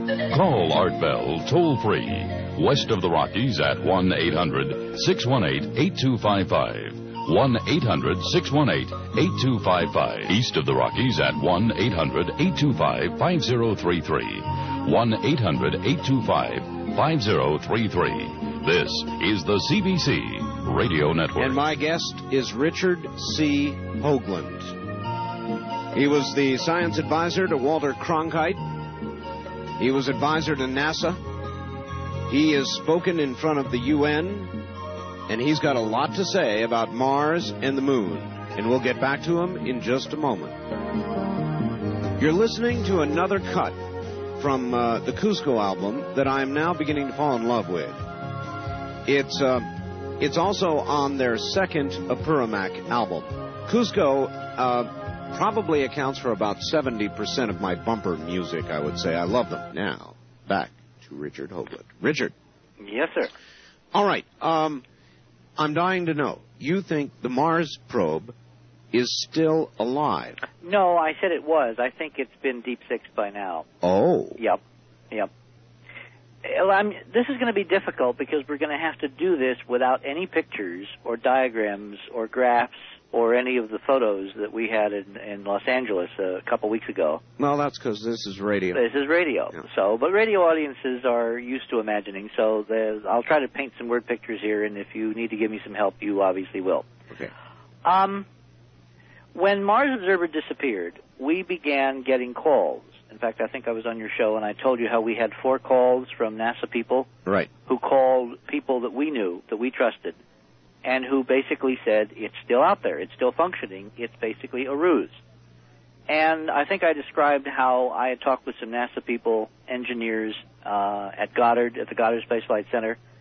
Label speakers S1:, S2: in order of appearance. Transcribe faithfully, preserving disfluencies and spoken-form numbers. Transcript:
S1: Call Art Bell toll-free, west of the Rockies at one eight hundred six one eight eight two five five. one eight hundred six one eight eight two five five. East of the Rockies at one eight hundred eight two five five zero three three. one eight hundred eight two five five zero three three. This is the C B C Radio Network.
S2: And my guest is Richard C. Hoagland. He was the science advisor to Walter Cronkite. He was advisor to NASA. He has spoken in front of the U N, and he's got a lot to say about Mars and the moon. And we'll get back to him in just a moment. You're listening to another cut from uh, the Cusco album that I am now beginning to fall in love with. It's uh, it's also on their second Apurimac album. Cusco uh, probably accounts for about seventy percent of my bumper music, I would say. I love them. Now, back to Richard Hoagland. Richard.
S3: Yes, sir.
S2: All right. Um, I'm dying to know. You think the Mars probe is still alive?
S3: No, I said it was. I think it's been deep sixed by now.
S2: Oh.
S3: Yep. Yep. Well, I'm, this is going to be difficult because we're going to have to do this without any pictures or diagrams or graphs or any of the photos that we had in, in Los Angeles a couple weeks ago.
S2: Well, that's because this is radio.
S3: This is radio. Yeah. So, but radio audiences are used to imagining, so I'll try to paint some word pictures here, and if you need to give me some help, you obviously will.
S2: Okay.
S3: Um, when Mars Observer disappeared, we began getting calls. In fact, I think I was on your show, and I told you how we had four calls from NASA people
S2: right.
S3: who called people that we knew, that we trusted, and who basically said, it's still out there, it's still functioning, it's basically a ruse. And I think I described how I had talked with some NASA people, engineers uh, at Goddard, at the Goddard Space Flight Center,